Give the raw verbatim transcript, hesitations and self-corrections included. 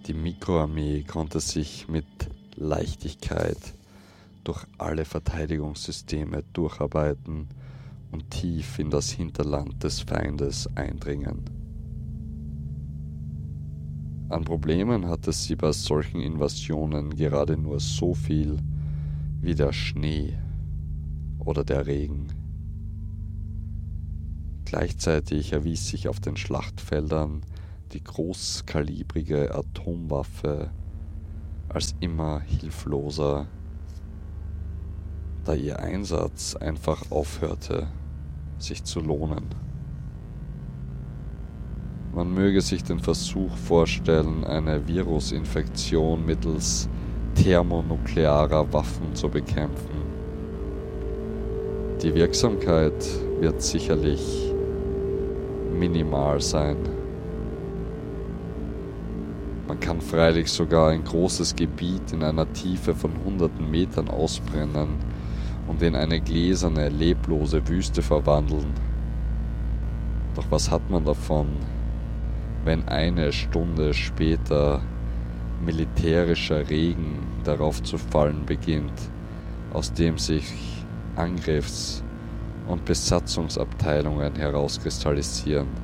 Die Mikroarmee konnte sich mit Leichtigkeit durch alle Verteidigungssysteme durcharbeiten und tief in das Hinterland des Feindes eindringen. An Problemen hatte sie bei solchen Invasionen gerade nur so viel wie der Schnee oder der Regen. Gleichzeitig erwies sich auf den Schlachtfeldern die großkalibrige Atomwaffe als immer hilfloser, da ihr Einsatz einfach aufhörte, sich zu lohnen. Man möge sich den Versuch vorstellen, eine Virusinfektion mittels thermonuklearer Waffen zu bekämpfen. Die Wirksamkeit wird sicherlich minimal sein. Man kann freilich sogar ein großes Gebiet in einer Tiefe von hunderten Metern ausbrennen und in eine gläserne, leblose Wüste verwandeln. Doch was hat man davon, wenn eine Stunde später militärischer Regen darauf zu fallen beginnt, aus dem sich Angriffs- und Besatzungsabteilungen herauskristallisieren?